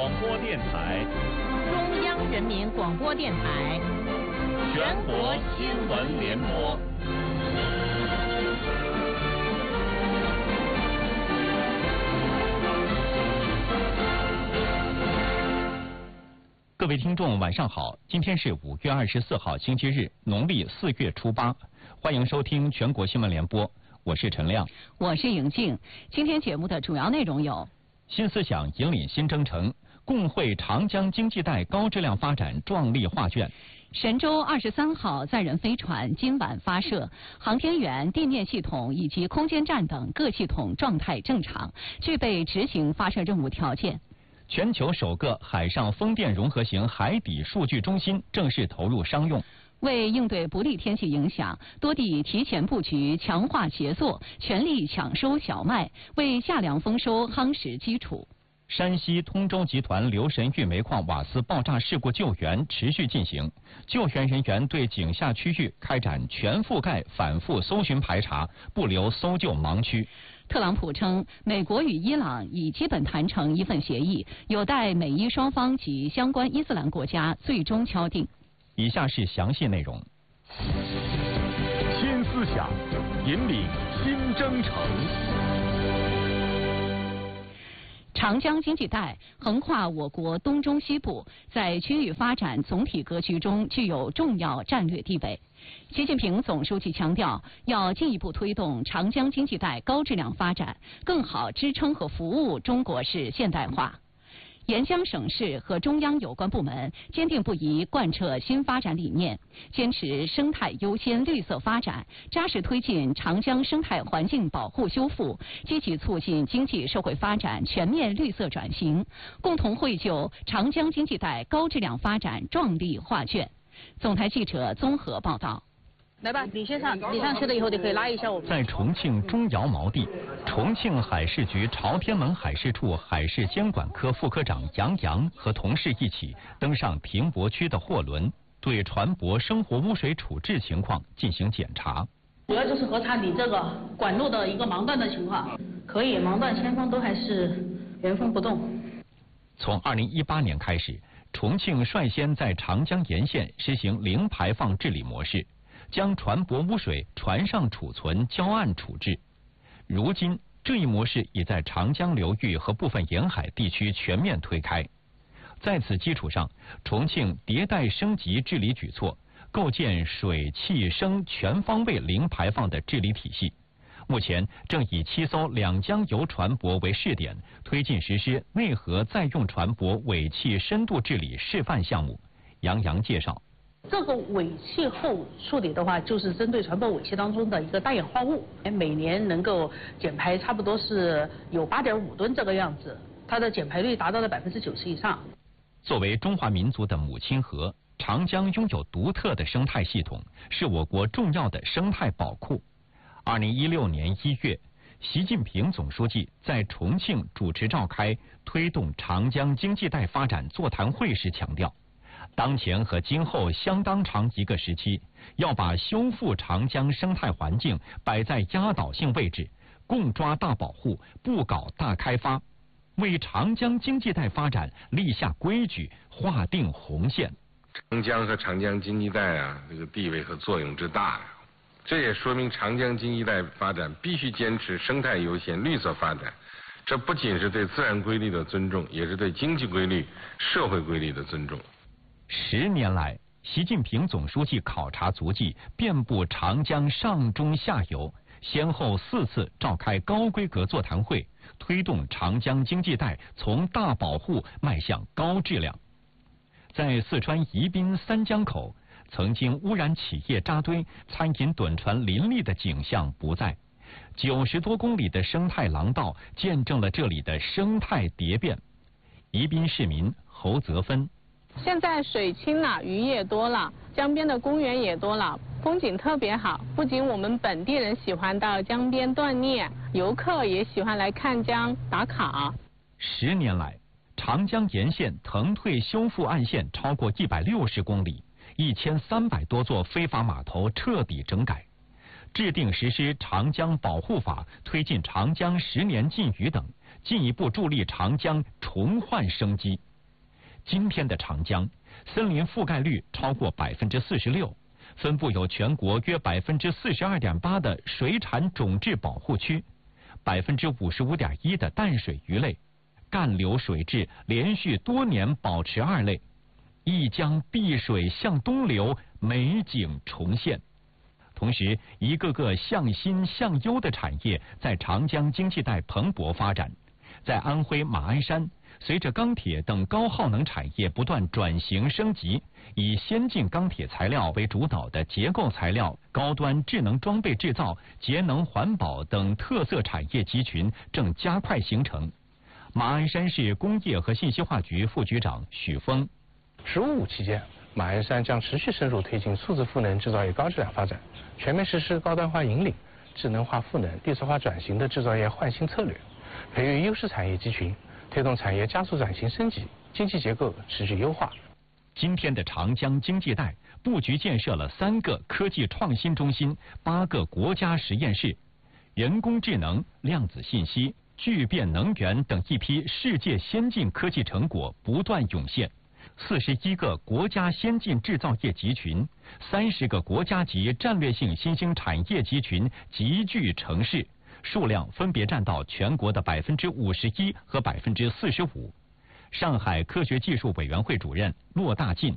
广播电台、 中央人民广播电台、 全国新闻联播。 各位听众，晚上好！今天是5月24号，星期日，农历4月初8，欢迎收听全国新闻联播，我是陈亮， 我是颖静。今天节目的主要内容有： 新思想引领新征程，共绘长江经济带高质量发展壮丽画卷。 神舟23号载人飞船今晚发射，航天员、地面系统以及空间站等各系统状态正常，具备执行发射任务条件。 全球首个海上风电融合型海底数据中心正式投入商用。 为应对不利天气影响，多地提前布局，强化协作，全力抢收小麦，为夏粮丰收夯实基础。 山西通州集团留神玉煤矿瓦斯爆炸事故救援持续进行，救援人员对井下区域开展全覆盖、反复搜寻排查，不留搜救盲区。 特朗普称，美国与伊朗已基本谈成一份协议，有待美伊双方及相关伊斯兰国家最终敲定。 以下是详细内容。 新思想引领新征程。 长江经济带横跨我国东中西部，在区域发展总体格局中具有重要战略地位。习近平总书记强调，要进一步推动长江经济带高质量发展，更好支撑和服务中国式现代化。沿江省市和中央有关部门坚定不移贯彻新发展理念，坚持生态优先、绿色发展，扎实推进长江生态环境保护修复，积极促进经济社会发展全面绿色转型，共同绘就长江经济带高质量发展壮丽画卷。总台记者综合报道。 来吧，你先上，你上去了以后，你可以拉一下我们。 在重庆钟窑锚地，重庆海事局朝天门海事处海事监管科副科长杨洋和同事一起登上停泊区的货轮，对船舶生活污水处置情况进行检查。 主要就是核查你这个管路的一个盲断的情况，可以盲断前方都还是原封不动。 从2018年开始，重庆率先在长江沿线实行零排放治理模式，将船舶污水船上储存、交岸处置。如今，这一模式已在长江流域和部分沿海地区全面推开。在此基础上，重庆迭代升级治理举措，构建水、气、声全方位零排放的治理体系。目前正以7艘两江油船舶为试点，推进实施内河再用船舶尾气深度治理示范项目。杨洋介绍。 这个尾气后处理的话，就是针对船舶尾气当中的一个氮氧化物，每年能够减排差不多是有8.5吨这个样子，它的减排率达到了90%以上。 作为中华民族的母亲河，长江拥有独特的生态系统，是我国重要的生态宝库。2016年1月，习近平总书记在重庆主持召开推动长江经济带发展座谈会时强调，当前和今后相当长一个时期，要把修复长江生态环境摆在压倒性位置，共抓大保护，不搞大开发，为长江经济带发展立下规矩，划定红线。 长江和长江经济带这个地位和作用之大这也说明长江经济带发展必须坚持生态优先、绿色发展。这不仅是对自然规律的尊重，也是对经济规律、社会规律的尊重。 10年来，习近平总书记考察足迹遍布长江上中下游，先后4次召开高规格座谈会，推动长江经济带从大保护迈向高质量。在四川宜宾三江口，曾经污染企业扎堆、餐饮趸船林立的景象不再，90多公里的生态廊道见证了这里的生态蝶变。宜宾市民侯泽芬。 现在水清了，鱼也多了，江边的公园也多了，风景特别好。不仅我们本地人喜欢到江边锻炼，游客也喜欢来看江打卡。 10年来，长江沿线腾退修复岸线超过160公里，1300多座非法码头彻底整改，制定实施长江保护法，推进长江10年禁渔等，进一步助力长江重焕生机。 今天的长江，森林覆盖率超过46%，分布有全国约42.8%的水产种质保护区，55.1%的淡水鱼类，干流水质连续多年保持2类，一江碧水向东流，美景重现。同时，一个个向新向优的产业在长江经济带蓬勃发展。在安徽马鞍山，随着钢铁等高耗能产业不断转型升级，以先进钢铁材料为主导的结构材料、高端智能装备制造、节能环保等特色产业集群正加快形成。马鞍山市工业和信息化局副局长许峰 “15+5”期间，马鞍山将持续深入推进数字赋能制造业高质量发展，全面实施高端化引领、智能化赋能、绿色化转型的制造业换新策略，培育优势产业集群，推动产业加速转型升级，经济结构持续优化。 今天的长江经济带布局建设了3个科技创新中心、8个国家实验室，人工智能、量子信息、聚变能源等一批世界先进科技成果不断涌现。41个国家先进制造业集群，30个国家级战略性新兴产业集群集聚成市，数量分别占到全国的51%和45%。上海科学技术委员会主任骆大进